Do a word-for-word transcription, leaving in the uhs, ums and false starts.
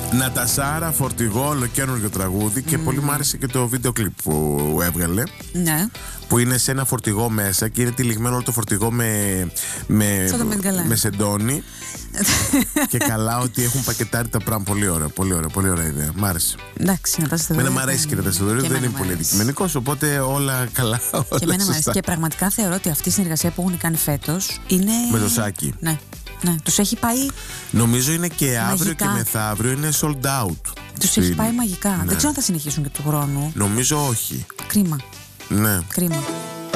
Νατασάρα Φορτηγό, ολοκαίνουργιο τραγούδι. Και mm. πολύ μου άρεσε και το βίντεο κλιπ που έβγαλε. Ναι. Που είναι σε ένα φορτηγό μέσα και είναι τυλιγμένο όλο το φορτηγό με, με, με σεντόνι. Και καλά ότι έχουν πακετάρει τα πράγματα. Πολύ ωραία, πολύ ωραία, πολύ ωραία ιδέα. Μ' άρεσε. Εντάξει, να τα στείλω. Εμένα μ' αρέσει και να τα στείλω. Δεν είναι πολύ αντικειμενικό, οπότε όλα καλά. Όλα και εμένα μ' αρέσει. Και πραγματικά θεωρώ ότι αυτή η συνεργασία που έχουν κάνει φέτος είναι. Με το Σάκη. Ναι. Ναι, τους έχει πάει. Νομίζω είναι και μαγικά. Αύριο και μεθαύριο είναι sold out. Τους έχει πάει μαγικά. Ναι. Δεν ξέρω αν θα συνεχίσουν και του χρόνου. Νομίζω όχι. Κρίμα. Ναι. Κρίμα.